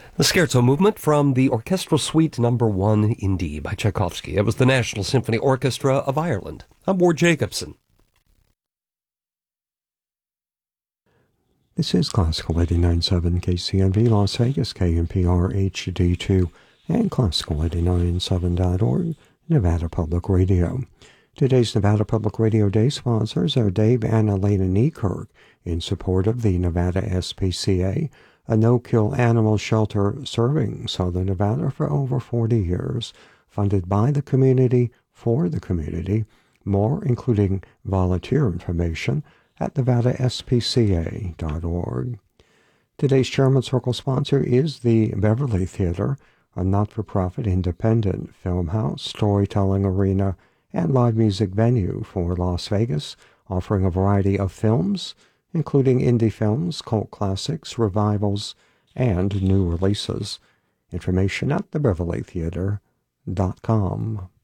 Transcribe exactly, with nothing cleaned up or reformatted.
The Scherzo movement from the Orchestral Suite Number One in D by Tchaikovsky. It was the National Symphony Orchestra of Ireland. I'm Ward Jacobson. This is Classical eighty-nine point seven K C N V Las Vegas, K N P R H D two, and Classical eighty-nine point seven dot org, Nevada Public Radio. Today's Nevada Public Radio Day sponsors are Dave and Elena Niekirk in support of the Nevada S P C A, a no-kill animal shelter serving Southern Nevada for over forty years, funded by the community for the community. More, including volunteer information, at nevada s p c a dot org. Today's Chairman Circle sponsor is the Beverly Theater, a not-for-profit independent film house, storytelling arena, and live music venue for Las Vegas, offering a variety of films, including indie films, cult classics, revivals, and new releases. Information at the beverly theater dot com.